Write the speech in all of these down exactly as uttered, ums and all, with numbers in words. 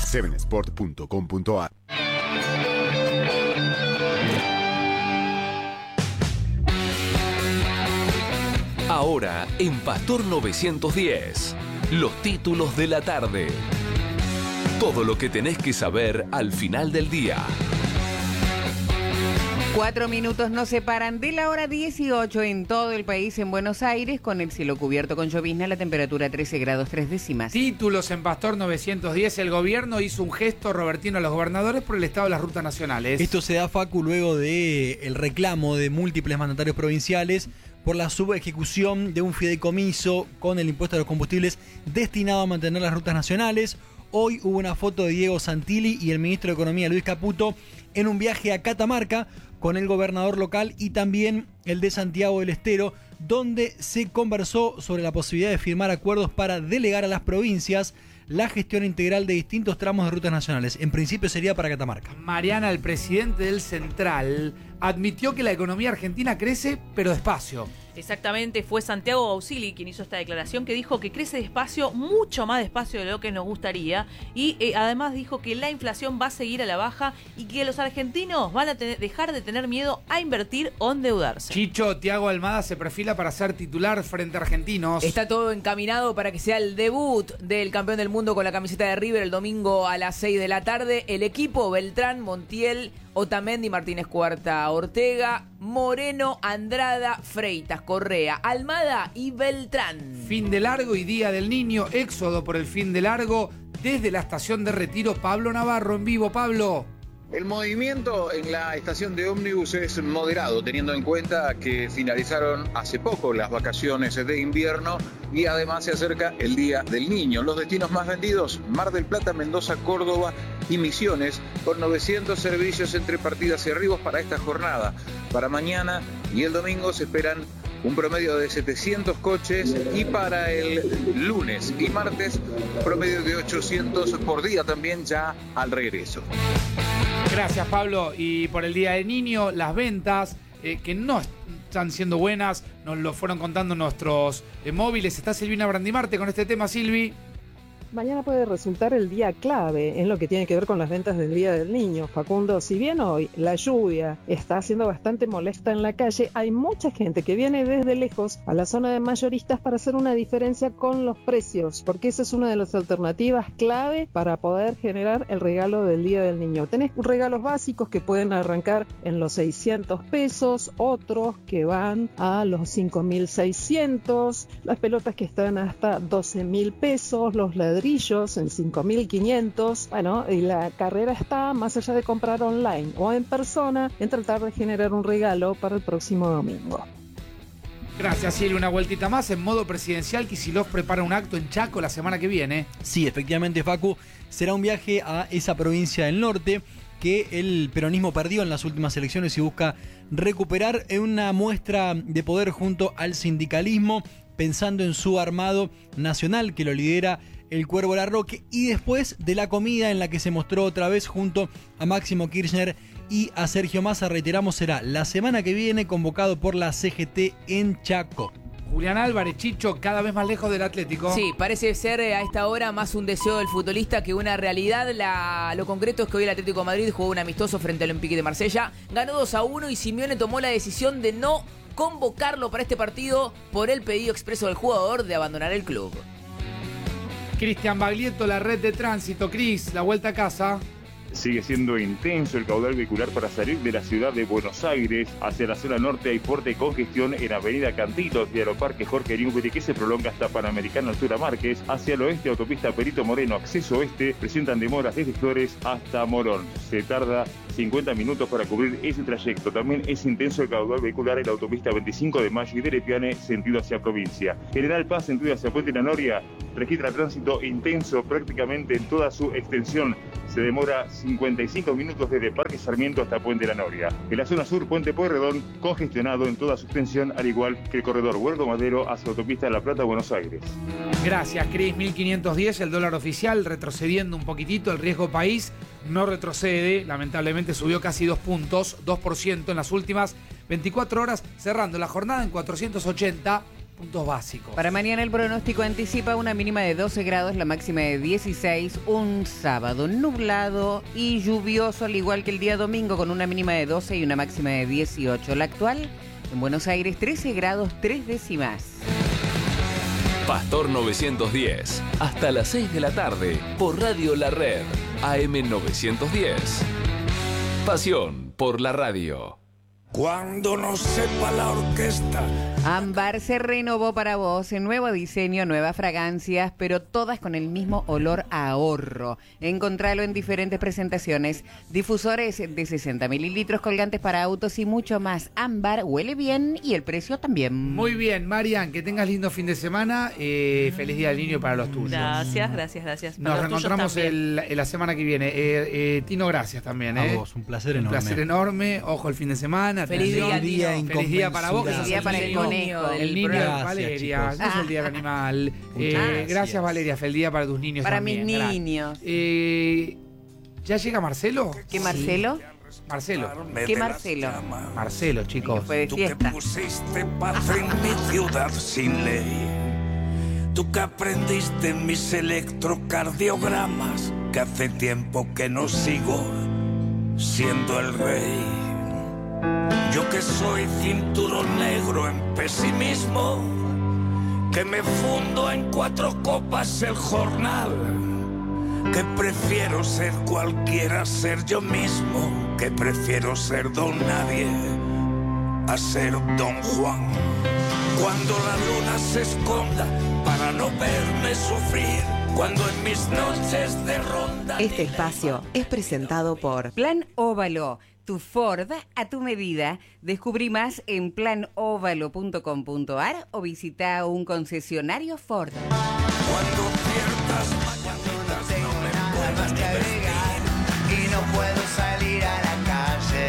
seven sport punto com punto a r. Ahora en Pastor novecientos diez, los títulos de la tarde. Todo lo que tenés que saber al final del día. Cuatro minutos nos separan de la hora dieciocho en todo el país, en Buenos Aires, con el cielo cubierto con llovizna, la temperatura trece grados tres décimas. Títulos en Pastor novecientos diez, el gobierno hizo un gesto robertino a los gobernadores por el estado de las rutas nacionales. Esto se da, Facu, luego del reclamo de múltiples mandatarios provinciales por la subejecución de un fideicomiso con el impuesto a los combustibles destinado a mantener las rutas nacionales. Hoy hubo una foto de Diego Santilli y el ministro de Economía, Luis Caputo, en un viaje a Catamarca con el gobernador local y también el de Santiago del Estero, donde se conversó sobre la posibilidad de firmar acuerdos para delegar a las provincias la gestión integral de distintos tramos de rutas nacionales. En principio sería para Catamarca. Mariana, el presidente del Central, admitió que la economía argentina crece, pero despacio. Exactamente, fue Santiago Bausili quien hizo esta declaración, que dijo que crece despacio, mucho más despacio de lo que nos gustaría, y eh, además dijo que la inflación va a seguir a la baja y que los argentinos van a tener, dejar de tener miedo a invertir o endeudarse. Chicho, Thiago Almada se perfila para ser titular frente a Argentinos. Está todo encaminado para que sea el debut del campeón del mundo con la camiseta de River el domingo a las seis de la tarde. El equipo: Beltrán, Montiel, Otamendi, Martínez Cuarta, Ortega, Moreno, Andrada, Freitas, Correa, Almada y Beltrán. Fin de largo y Día del Niño, éxodo por el fin de largo desde la estación de Retiro. Pablo Navarro en vivo. Pablo. El movimiento en la estación de ómnibus es moderado, teniendo en cuenta que finalizaron hace poco las vacaciones de invierno y además se acerca el Día del Niño. Los destinos más vendidos: Mar del Plata, Mendoza, Córdoba y Misiones, con novecientos servicios entre partidas y arribos para esta jornada. Para mañana y el domingo se esperan un promedio de setecientos coches y para el lunes y martes promedio de ochocientos por día también ya al regreso. Gracias, Pablo. Y por el Día del Niño, las ventas eh, que no están siendo buenas, nos lo fueron contando nuestros eh, móviles. Está Silvina Brandimarte con este tema, Silvi. Mañana puede resultar el día clave en lo que tiene que ver con las ventas del Día del Niño. Facundo, si bien hoy la lluvia está siendo bastante molesta en la calle, hay mucha gente que viene desde lejos a la zona de mayoristas para hacer una diferencia con los precios, porque esa es una de las alternativas clave para poder generar el regalo del Día del Niño. Tenés regalos básicos que pueden arrancar en los seiscientos pesos, otros que van a los cinco mil seiscientos, las pelotas que están hasta doce mil pesos, los ladrillos en cinco mil quinientos. Bueno, y la carrera está, más allá de comprar online o en persona, en tratar de generar un regalo para el próximo domingo. Gracias, Silvia. Una vueltita más. En modo presidencial, Kicillof prepara un acto en Chaco la semana que viene. Sí, efectivamente, Facu, será un viaje a esa provincia del norte que el peronismo perdió en las últimas elecciones y busca recuperar en una muestra de poder junto al sindicalismo, pensando en su armado nacional que lo lidera el Cuervo Larroque, y después de la comida en la que se mostró otra vez junto a Máximo Kirchner y a Sergio Massa, reiteramos, será la semana que viene, convocado por la C G T en Chaco. Julián Álvarez, Chicho, cada vez más lejos del Atlético. Sí, parece ser a esta hora más un deseo del futbolista que una realidad. La, lo concreto es que hoy el Atlético de Madrid jugó un amistoso frente al Olympique de Marsella, ganó dos a uno y Simeone tomó la decisión de no convocarlo para este partido por el pedido expreso del jugador de abandonar el club. Cristian Baglietto, la red de tránsito. Cris, la vuelta a casa. Sigue siendo intenso el caudal vehicular para salir de la ciudad de Buenos Aires. Hacia la zona norte hay fuerte congestión en Avenida Cantitos y Aeroparque Jorge Newbery, que se prolonga hasta Panamericano Altura Márquez. Hacia el oeste, autopista Perito Moreno, acceso oeste, presentan demoras desde Flores hasta Morón. Se tarda cincuenta minutos para cubrir ese trayecto. También es intenso el caudal vehicular en la autopista veinticinco de Mayo y de Lepiane, sentido hacia provincia. General Paz, sentido hacia Puente La Noria, registra tránsito intenso prácticamente en toda su extensión. Se demora cincuenta y cinco minutos desde Parque Sarmiento hasta Puente La Noria. En la zona sur, Puente Pueyrredón, congestionado en toda su extensión, al igual que el corredor Huerdo Madero hacia autopista La Plata, Buenos Aires. Gracias, Cris. mil quinientos diez, el dólar oficial, retrocediendo un poquitito. El riesgo país no retrocede, lamentablemente subió casi dos puntos, dos por ciento en las últimas veinticuatro horas, cerrando la jornada en cuatrocientos ochenta puntos básicos. Para mañana el pronóstico anticipa una mínima de doce grados, la máxima de dieciséis, un sábado nublado y lluvioso, al igual que el día domingo, con una mínima de doce y una máxima de dieciocho. La actual, en Buenos Aires, trece grados, tres décimas. Pastor novecientos diez, hasta las seis de la tarde, por Radio La Red, A M novecientos diez. Pasión por la radio. Cuando no sepa la orquesta. Ámbar se renovó para vos en nuevo diseño, nuevas fragancias, pero todas con el mismo olor a ahorro. Encontralo en diferentes presentaciones, difusores de sesenta mililitros, colgantes para autos y mucho más. Ámbar huele bien y el precio también. Muy bien, Marian, que tengas lindo fin de semana. Eh, feliz Día del Niño para los tuyos. Gracias, gracias, gracias. Para Nos los tuyos reencontramos también. el, la semana que viene. Eh, eh, Tino, gracias también. A Eh. vos, un placer Un enorme. placer enorme. Ojo el fin de semana. Feliz atención. día, Tino. Feliz día para vos. Que Feliz sos día el para el niño, conejo del el niño de programa. Valeria. Gracias, No es el día del animal. Eh, gracias. gracias, Valeria. Feliz día para tus niños Para también. mis Gracias. niños. Eh, ¿Ya llega Marcelo? ¿Qué, Marcelo? Marcelo. ¿Qué Marcelo? Marcelo, chicos. Fue de Tú que fiesta. pusiste paz en mi ciudad sin ley. Tú que aprendiste mis electrocardiogramas, que hace tiempo que no sigo siendo el rey. Yo que soy cinturón negro en pesimismo, que me fundo en cuatro copas el jornal, que prefiero ser cualquiera, ser yo mismo, que prefiero ser don nadie a ser don Juan. Cuando la luna se esconda para no verme sufrir, cuando en mis noches de ronda... Este espacio es presentado por Plan Óvalo, tu Ford a tu medida. Descubrí más en plan óvalo punto com punto a r o visita un concesionario Ford. Cuando ciertas mañanitas no me puedas ni agregar y no puedo salir a la calle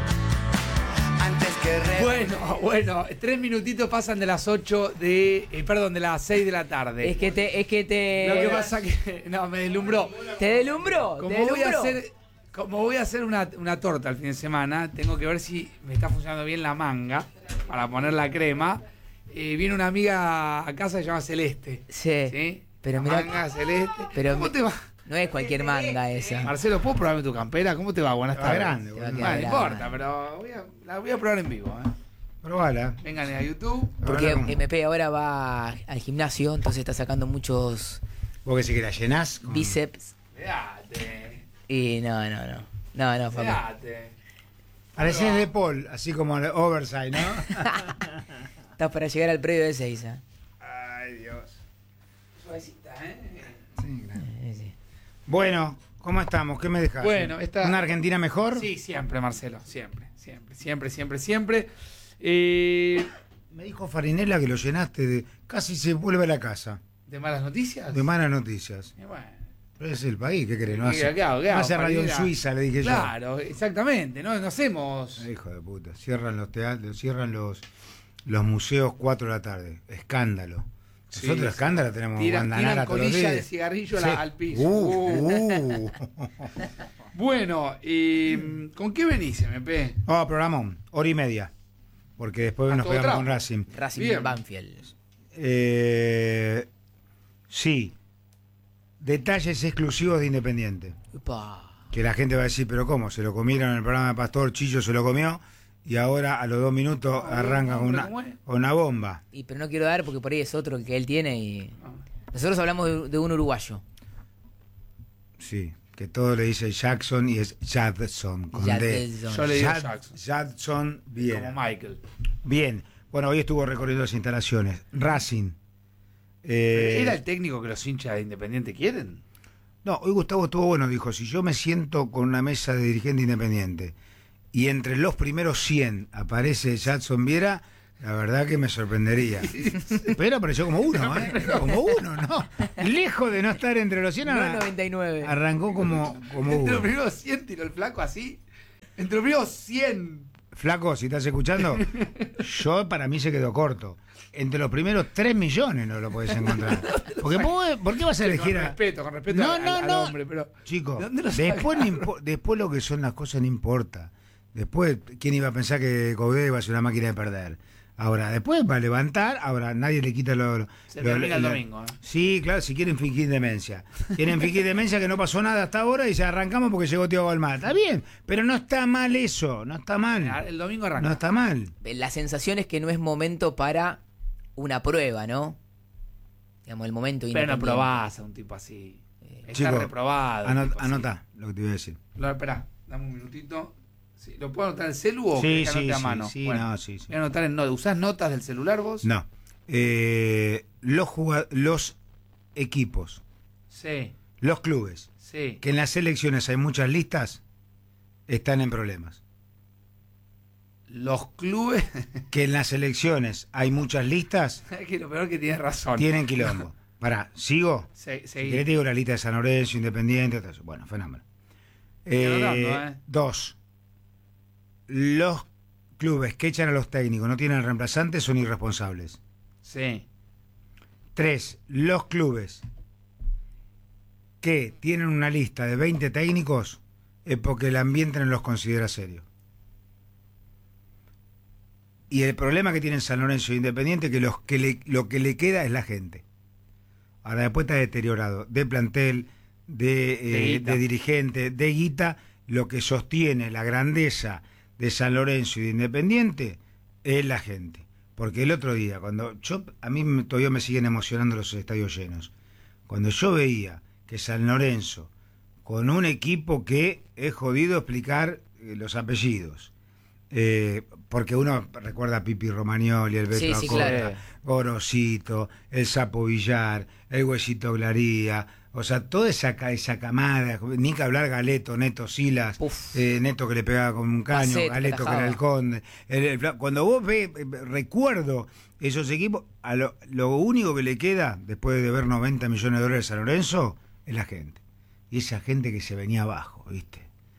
antes que re... Bueno, bueno, tres minutitos pasan de las ocho de, eh, perdón, de las seis de la tarde. Es que te, es que te. Lo que pasa que, no, me deslumbró. ¿Te deslumbró? Como ¿Te voy a deslumbró? hacer, como voy a hacer una, una torta el fin de semana, tengo que ver si me está funcionando bien la manga para poner la crema. Eh, viene una amiga a casa que se llama Celeste. Sí. ¿Sí? Pero La mirá- manga Celeste. pero ¿Cómo mi- te va? No es cualquier manga esa. Marcelo, ¿puedo probarme tu campera? ¿Cómo te va? Buenas Te va tardes. grande, Te va a boludo. quedar Bueno, no grande. importa, pero voy a, la voy a probar en vivo. ¿eh? Probala. Vengan a YouTube. Porque Ahora, M P ahora va al gimnasio, entonces está sacando muchos vos que si que la llenás. con- bíceps. Fíjate. Y no, no, no. No, no, papá. Fíjate. Parecés de Paul, así como el Oversight, ¿no? Estás para llegar al predio de Seiza. Ay, Dios. Suavecita, ¿eh? Sí, claro. Eh, sí. Bueno, ¿cómo estamos? ¿Qué me dejas? Bueno, esta- ¿Una Argentina mejor? Sí, siempre, Marcelo. Siempre, siempre, siempre, siempre, siempre. Eh, Me dijo Farinella que lo llenaste de... Casi se vuelve a la casa. ¿De malas noticias? De malas noticias. Y bueno. Pero es el país, ¿qué querés? No ¿Qué- hace, qué hago? ¿Qué hago, no hace radio en Farinella? Suiza, le dije Claro, exactamente. No, no hacemos... yo. Hijo de puta. Cierran los teatros, cierran los, los museos cuatro de la tarde. Escándalo. Sí, Nosotros sí. escándalo tenemos Tiran, Guandanara tiran todos los colilla de días. cigarrillo a Sí. la- al piso. Uh, uh. Bueno, y, ¿con qué venís, M P? Oh, programón, hora y media. Porque después A nos todo pegamos trapo. con Racing. Racing Bien. Banfield. Eh, sí. Detalles exclusivos de Independiente. Upa. Que la gente va a decir, pero ¿cómo? Se lo comieron en el programa de Pastor, Chillo se lo comió. Y ahora a los dos minutos arranca con una, ¿Cómo es? con una bomba. Y pero no quiero dar porque por ahí es otro el que él tiene y. Nosotros hablamos de, de un uruguayo. Sí. Que todo le dice Jackson y es Jadson. Con D. Jadson. Yo le digo Jad- Jackson. Jadson, bien. Como Michael. Bien. Bueno, hoy estuvo recorriendo las instalaciones. Racing. Eh, ¿Era el técnico que los hinchas de Independiente quieren? No, hoy Gustavo estuvo bueno, dijo, si yo me siento con una mesa de dirigente independiente y entre los primeros cien aparece Jadson Viera, la verdad que me sorprendería. Pero apareció como uno, ¿eh? Como uno, ¿no? Lejos de no estar entre los cien, No arran- noventa y nueve. arrancó como, como Entre los uno. primeros cien tiró el flaco así. Entre los primeros cien. Flaco, si estás escuchando, yo para mí se quedó corto. Entre los primeros tres millones no lo podés encontrar. Porque vos- ¿por qué vas a elegir Con a...? respeto, con respeto No, al, no, al no. hombre, pero... Chicos, ¿de dónde lo después, saca? no impo- después lo que son las cosas no importa. Después, ¿quién iba a pensar que Coudet iba a ser una máquina de perder? Ahora, después va a levantar, ahora nadie le quita lo... lo Se lo- termina el lo- domingo, ¿eh? Sí, claro, si quieren fingir demencia. Quieren fingir demencia que no pasó nada hasta ahora y ya arrancamos porque llegó Thiago Almada. Está bien, pero no está mal eso, no está mal. El domingo arranca. No está mal. La sensación es que no es momento para una prueba, ¿no? Digamos, el momento Pero no independiente. probás a un tipo así. Está Chico, reprobado. ano- tipo así. anota lo que te iba a decir. Lo, esperá, dame un minutito. Sí, ¿lo puedo anotar en el celu o Sí, querés que sí, anote a sí, mano? sí, Bueno, no, sí, sí. voy a anotar en notas. ¿Usás notas del celular vos? No. Eh, los, jugad- los equipos, Sí, los clubes, sí. que en las elecciones hay muchas listas, están en problemas. Los clubes. Que en las elecciones hay muchas listas, Es que lo peor que tienes razón. tienen quilombo. Pará, ¿sigo? Se- Si seguí. querés te digo la lista de San Lorenzo, Independiente, todo eso. Bueno, fenómeno. Estoy Eh, anotando, ¿eh? Dos. Los clubes que echan a los técnicos no tienen reemplazantes son irresponsables. Sí. Tres. Los clubes que tienen una lista de veinte técnicos es porque el ambiente no los considera serio. Y el problema que tienen San Lorenzo e Independiente es que, los que le- lo que le queda es la gente. Ahora después está deteriorado de plantel, de, eh, De guita. de dirigente, de guita. Lo que sostiene la grandeza de San Lorenzo y de Independiente es la gente. Porque el otro día, cuando yo, a mí me- todavía me siguen emocionando los estadios llenos. Cuando yo veía que San Lorenzo, con un equipo que es jodido explicar eh, los apellidos, eh, porque uno recuerda a Pipi Romagnoli, el Beto Sí, sí, Acosta, claro. Gorosito, el Sapo Villar, el Huesito Glaría, o sea, toda esa, ca- esa camada, ni que hablar Galeto, Neto Silas, eh, Neto que le pegaba con un caño, Pacet, que Galeto que atajaba. era el conde. el- el Fla- cuando vos ves, eh, recuerdo esos equipos, a lo, lo único que le queda, después de ver noventa millones de dólares a San Lorenzo, es la gente. Y esa gente que se venía abajo, ¿viste?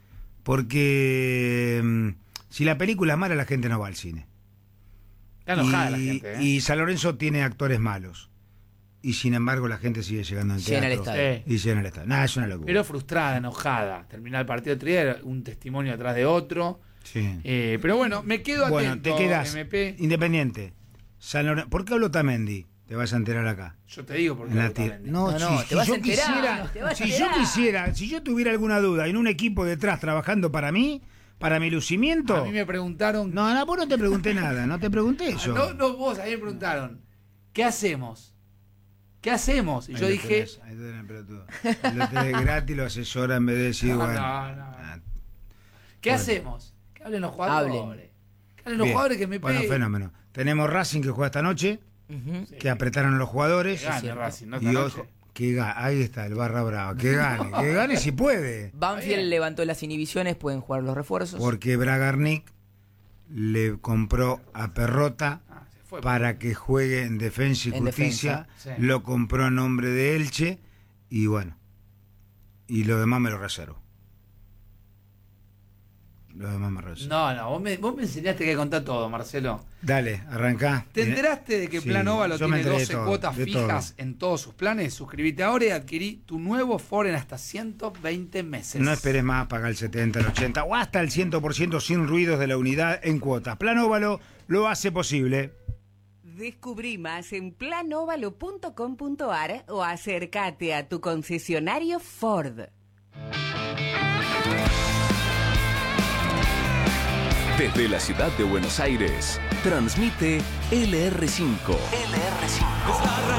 Porque mm, si la película es mala, la gente no va al cine. Está enojada y, la gente, ¿eh? y San Lorenzo tiene actores malos. Y sin embargo la gente sigue llegando al Llena el teatro. estadio. Y llena el estadio. Nada, es una locura. Pero frustrada, enojada. Terminó el partido otro día, era un testimonio atrás de otro. Sí. Eh, pero bueno, me quedo Bueno, atento, te quedas M P. Independiente. San Lorenzo. ¿Por qué hablo Tamendi? Te vas a enterar acá. Yo te digo porque En la hablo tira- Tamendi. No, No, si, no, si te vas yo a enterar, quisiera, te vas a si yo enterar. quisiera, si yo tuviera alguna duda en un equipo detrás trabajando para mí, para mi lucimiento. A mí me preguntaron. No, no, vos no te pregunté nada, no te pregunté Ah, eso. no, no, vos, a mí me preguntaron, ¿qué hacemos? ¿Qué hacemos? Y Ahí yo lo dije. tenés, ahí lo tenés, pelotudo. Lo tenés gratis, lo asesora en vez de decir, No, bueno. no, no. ah, ¿Qué Bueno. hacemos? Que hablen los jugadores. Hablen. Que hablen los bien. jugadores que me Bueno, peguen. fenómeno. Tenemos Racing que juega esta noche, Ujú. que apretaron los jugadores. Que gane cierto. Racing, ¿no? Y Esta ojo, noche. que ga- ahí está el Barra Brava, que gane, que gane si puede. Banfield levantó las inhibiciones, pueden jugar los refuerzos. Porque Bragarnik le compró a Perrota Ah, se fue. para que juegue en Defensa y En Justicia, defensa, sí. lo compró a nombre de Elche y bueno, y lo demás me lo reservo. Lo demás me reservo. No, no, vos me, vos me enseñaste que contar todo, Marcelo. Dale, arrancá. ¿Te enteraste de que Sí, Plan Óvalo yo me tiene enteré de doce todo, cuotas de fijas todo. en todos sus planes? Suscríbete ahora y adquirí tu nuevo Ford en hasta ciento veinte meses. No esperes más, paga el setenta, el ochenta o hasta el cien por ciento sin ruidos de la unidad en cuotas. Plan Óvalo lo hace posible. Descubrí más en planovalo punto com punto ar o acércate a tu concesionario Ford. Desde la ciudad de Buenos Aires, transmite L R cinco. L R cinco.